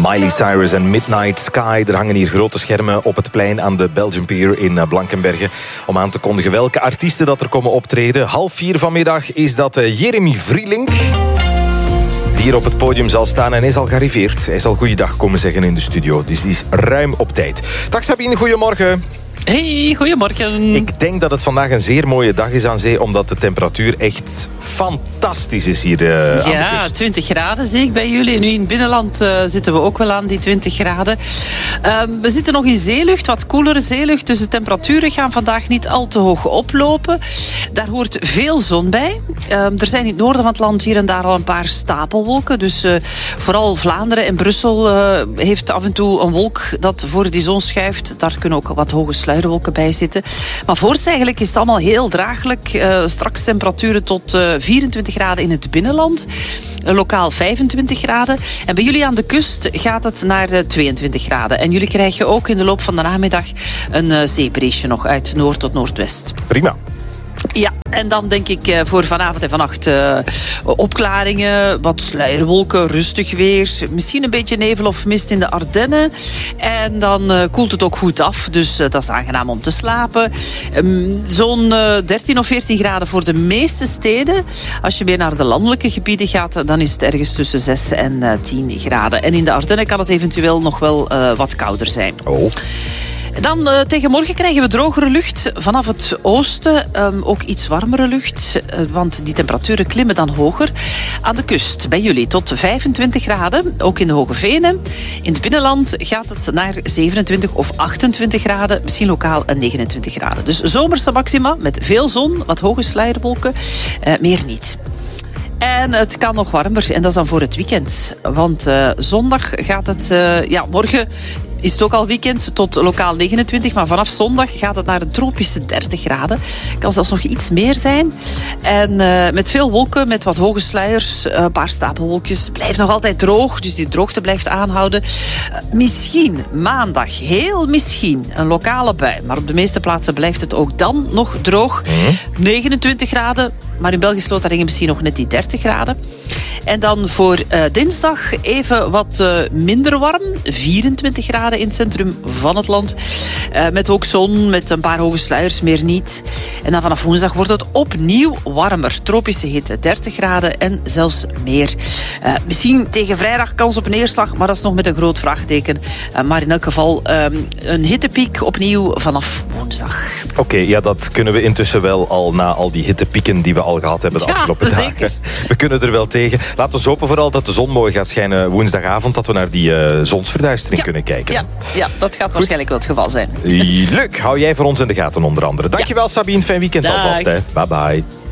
Miley Cyrus en Midnight Sky. Er hangen hier grote schermen op het plein aan de Belgian Pier in Blankenberge om aan te kondigen welke artiesten dat er komen optreden. 3:30 vanmiddag is dat Jeremy Vrielink, die hier op het podium zal staan en hij is al gearriveerd. Hij zal goeiedag komen zeggen in de studio, dus die is ruim op tijd. Dag Sabine, goedemorgen. Hey, goedemorgen. Ik denk dat het vandaag een zeer mooie dag is aan zee, omdat de temperatuur echt fantastisch is hier aan de kust. 20 graden zie ik bij jullie. Nu in het binnenland zitten we ook wel aan die 20 graden. We zitten nog in zeelucht, wat koelere zeelucht, dus de temperaturen gaan vandaag niet al te hoog oplopen. Daar hoort veel zon bij. Er zijn in het noorden van het land hier en daar al een paar stapelwolken, dus vooral Vlaanderen en Brussel heeft af en toe een wolk dat voor die zon schuift. Daar kunnen ook wat hoge sluierwolken bij zitten. Maar voorts eigenlijk is het allemaal heel draaglijk. Straks temperaturen tot 24 graden in het binnenland. Lokaal 25 graden. En bij jullie aan de kust gaat het naar 22 graden. En jullie krijgen ook in de loop van de namiddag een zeebriesje nog uit noord tot noordwest. Prima. Ja, en dan denk ik voor vanavond en vannacht opklaringen, wat sluierwolken, rustig weer. Misschien een beetje nevel of mist in de Ardennen. En dan koelt het ook goed af, dus dat is aangenaam om te slapen. Zo'n 13 of 14 graden voor de meeste steden. Als je meer naar de landelijke gebieden gaat, dan is het ergens tussen 6 en 10 graden. En in de Ardennen kan het eventueel nog wel wat kouder zijn. Oh. Dan tegen morgen krijgen we drogere lucht vanaf het oosten. Ook iets warmere lucht, want die temperaturen klimmen dan hoger. Aan de kust bij jullie tot 25 graden, ook in de Hoge Venen. In het binnenland gaat het naar 27 of 28 graden, misschien lokaal 29 graden. Dus zomerse maxima met veel zon, wat hoge sluierwolken, meer niet. En het kan nog warmer en dat is dan voor het weekend. Want zondag gaat het, morgen is het ook al weekend tot lokaal 29. Maar vanaf zondag gaat het naar een tropische 30 graden. Kan zelfs nog iets meer zijn. En met veel wolken, met wat hoge sluiers, een paar stapelwolkjes. Blijft nog altijd droog, dus die droogte blijft aanhouden. Misschien maandag, heel misschien, een lokale bui. Maar op de meeste plaatsen blijft het ook dan nog droog. 29 graden, maar in Belgisch Lotharingen misschien nog net die 30 graden. En dan voor dinsdag even wat minder warm. 24 graden in het centrum van het land. Met ook zon, met een paar hoge sluiers, meer niet. En dan vanaf woensdag wordt het opnieuw warmer. Tropische hitte, 30 graden en zelfs meer. Misschien tegen vrijdag kans op neerslag, maar dat is nog met een groot vraagteken. Maar in elk geval een hittepiek opnieuw vanaf woensdag. Oké, ja, dat kunnen we intussen wel al na al die hittepieken die we al gehad hebben de afgelopen dagen. Zeker. We kunnen er wel tegen. Laten we hopen vooral dat de zon mooi gaat schijnen woensdagavond, dat we naar die zonsverduistering kunnen kijken. Ja, dat gaat waarschijnlijk wel het geval zijn. Leuk, hou jij voor ons in de gaten onder andere. Dankjewel Sabine, fijn weekend alvast. Hè. Bye bye.